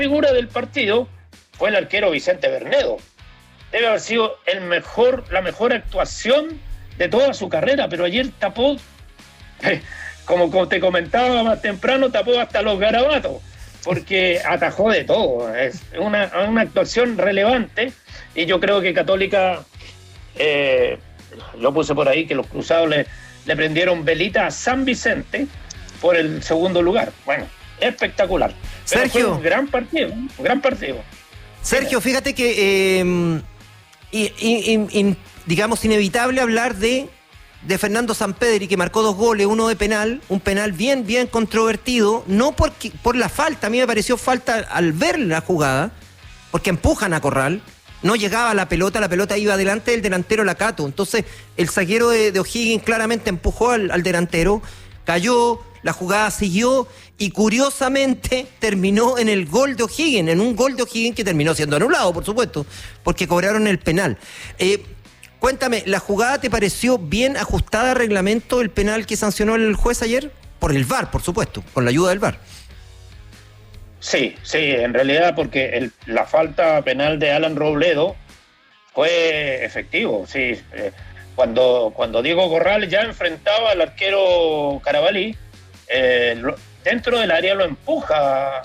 figura del partido fue el arquero Vicente Bernedo. Debe haber sido la mejor actuación de toda su carrera, pero ayer tapó, como te comentaba más temprano, tapó hasta los garabatos, porque atajó de todo. Es una actuación relevante, y yo creo que Católica, lo puse por ahí, que los cruzados le prendieron velita a San Vicente por el segundo lugar. Bueno, espectacular. Pero Sergio, fue un gran partido. Sergio, fíjate que digamos inevitable hablar de Fernando Sampedri, que marcó 2 goles, uno de penal, un penal bien controvertido, no por la falta, a mí me pareció falta al ver la jugada, porque empujan a Corral, no llegaba la pelota iba delante del delantero Lacato, entonces el zaguero de O'Higgins claramente empujó al delantero, cayó, la jugada siguió y curiosamente terminó en el gol de O'Higgins, en un gol de O'Higgins que terminó siendo anulado, por supuesto, porque cobraron el penal. Cuéntame, ¿la jugada te pareció bien ajustada al reglamento, el penal que sancionó el juez ayer? Por el VAR, por supuesto, con la ayuda del VAR. Sí, en realidad, porque la falta penal de Alan Robledo fue efectivo, sí. Cuando Diego Corral ya enfrentaba al arquero Carabalí, dentro del área lo empuja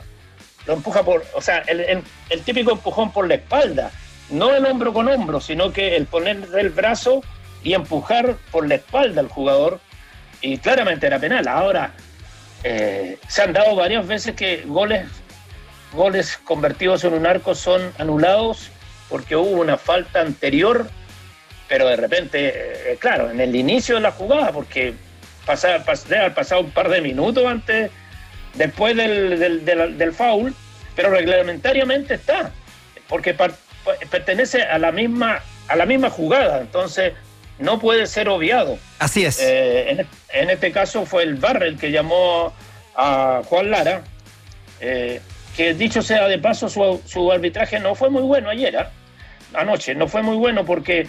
o sea, el típico empujón por la espalda, no el hombro con hombro, sino que el poner el brazo y empujar por la espalda al jugador, y claramente era penal. Ahora, se han dado varias veces que goles convertidos en un arco son anulados porque hubo una falta anterior, pero de repente, claro, en el inicio de la jugada, porque debe haber pasado un par de minutos después del foul, pero reglamentariamente está, porque pertenece a la misma jugada, entonces no puede ser obviado. Así es. En este caso fue el VAR el que llamó a Juan Lara, que dicho sea de paso, su arbitraje no fue muy bueno anoche, no fue muy bueno, porque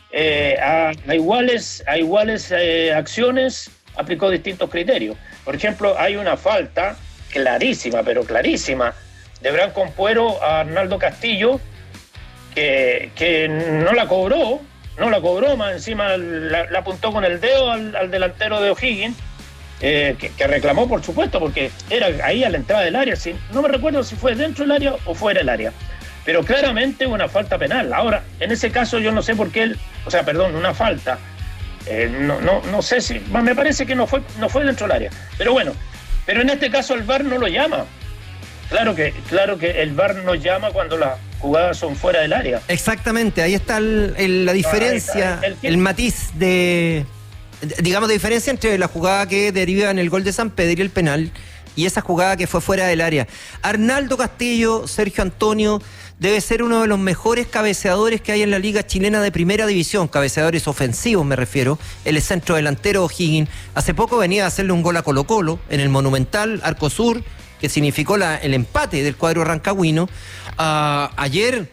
a iguales acciones aplicó distintos criterios. Por ejemplo, hay una falta clarísima, pero clarísima, de Branco Ampuero a Arnaldo Castillo, que no la cobró, más encima la apuntó con el dedo al delantero de O'Higgins, que reclamó, por supuesto, porque era ahí a la entrada del área. No me recuerdo si fue dentro del área o fuera del área, pero claramente una falta penal. Ahora, en ese caso yo no sé por qué una falta. No sé si, me parece que no fue dentro del área, pero bueno, pero en este caso el VAR no lo llama. Claro que el VAR nos llama cuando las jugadas son fuera del área. Exactamente, ahí está la diferencia, el matiz de diferencia entre la jugada que deriva en el gol de Sampedri, el penal, y esa jugada que fue fuera del área. Arnaldo Castillo, Sergio Antonio, debe ser uno de los mejores cabeceadores que hay en la Liga Chilena de Primera División, cabeceadores ofensivos me refiero, el centro delantero O'Higgins. Hace poco venía a hacerle un gol a Colo-Colo en el Monumental Arcosur, que significó el empate del cuadro rancagüino. Ayer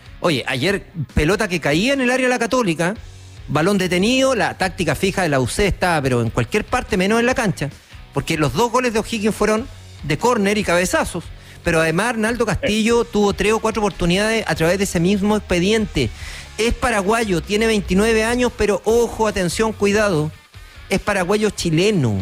pelota que caía en el área de la Católica, balón detenido, la táctica fija de la UC estaba pero en cualquier parte menos en la cancha, porque los 2 goles de O'Higgins fueron de córner y cabezazos, pero además Arnaldo Castillo tuvo 3 o 4 oportunidades a través de ese mismo expediente. Es paraguayo, tiene 29 años, pero ojo, atención, cuidado, es paraguayo chileno.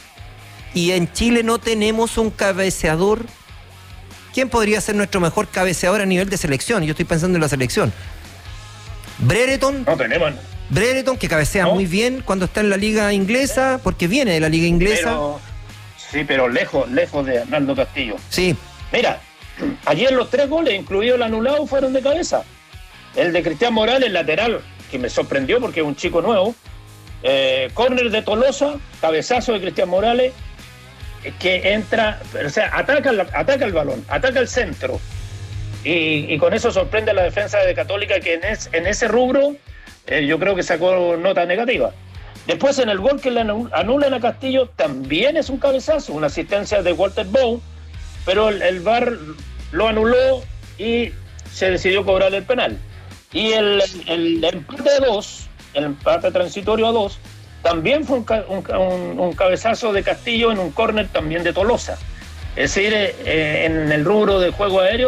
Y en Chile no tenemos un cabeceador. ¿Quién podría ser nuestro mejor cabeceador a nivel de selección? Yo estoy pensando en la selección. Brereton. No tenemos. Brereton, que cabecea muy bien cuando está en la liga inglesa, porque viene de la liga inglesa. Pero lejos de Arnaldo Castillo. Sí. Mira, ayer los 3 goles, incluido el anulado, fueron de cabeza. El de Cristian Morales, lateral, que me sorprendió porque es un chico nuevo. Córner de Tolosa, cabezazo de Cristian Morales, que entra, o sea, ataca el balón, ataca el centro, y con eso sorprende a la defensa de Católica, que en ese rubro yo creo que sacó nota negativa. Después, en el gol que le anulan a Castillo, también es un cabezazo, una asistencia de Walter Bow, pero el VAR lo anuló y se decidió cobrar el penal. Y el empate a 2, el empate transitorio a 2, también fue un cabezazo de Castillo en un córner también de Tolosa. Es decir, en el rubro de juego aéreo